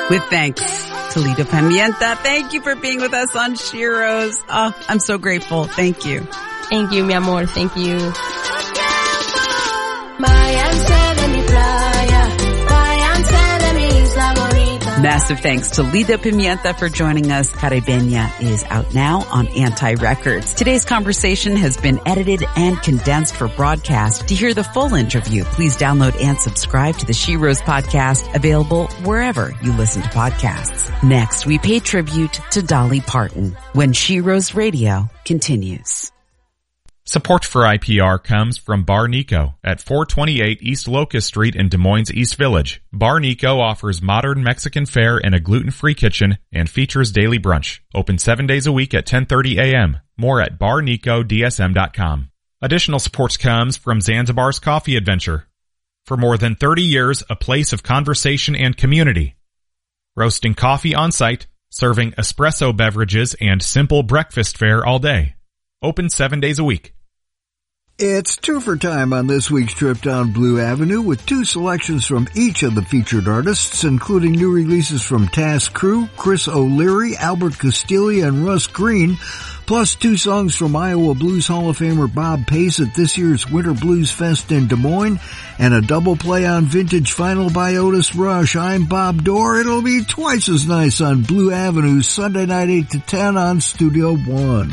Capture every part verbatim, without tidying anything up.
With thanks to Lito Pimienta. Thank you for being with us on Shiro's. Oh, I'm so grateful. Thank you. Thank you, mi amor. Thank you. Massive thanks to Lito Pimienta for joining us. Caribeña is out now on Anti Records. Today's conversation has been edited and condensed for broadcast. To hear the full interview, please download and subscribe to the She Rose podcast, available wherever you listen to podcasts. Next, we pay tribute to Dolly Parton when She Rose Radio continues. Support for I P R comes from Bar Nico at four twenty-eight East Locust Street in Des Moines East Village. Bar Nico offers modern Mexican fare and a gluten-free kitchen and features daily brunch. Open seven days a week at ten thirty a.m. More at bar nico d s m dot com. Additional support comes from Zanzibar's Coffee Adventure. For more than thirty years, a place of conversation and community. Roasting coffee on site, serving espresso beverages and simple breakfast fare all day. Open seven days a week. It's two-for time on this week's trip down Blue Avenue with two selections from each of the featured artists, including new releases from Task Crew, Chris O'Leary, Albert Castiglia, and Russ Green, plus two songs from Iowa Blues Hall of Famer Bob Pace at this year's Winter Blues Fest in Des Moines, and a double play on Vintage Vinyl by Otis Rush. I'm Bob Dorr. It'll be twice as nice on Blue Avenue, Sunday night eight to ten on Studio One.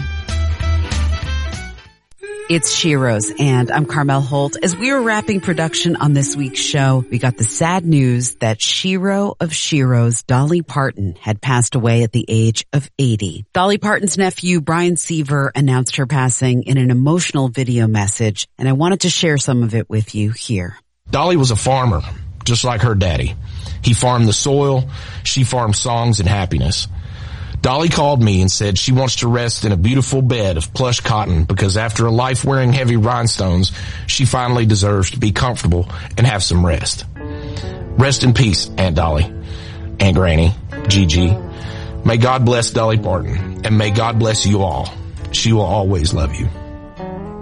It's She Rose, and I'm Carmel Holt. As we were wrapping production on this week's show, we got the sad news that Shiro of Shiro's, Dolly Parton, had passed away at the age of eighty. Dolly Parton's nephew, Brian Seaver, announced her passing in an emotional video message, and I wanted to share some of it with you here. Dolly was a farmer, just like her daddy. He farmed the soil, she farmed songs and happiness. Dolly called me and said she wants to rest in a beautiful bed of plush cotton because after a life wearing heavy rhinestones, she finally deserves to be comfortable and have some rest. Rest in peace, Aunt Dolly, Aunt Granny, Gigi. May God bless Dolly Parton, and may God bless you all. She will always love you.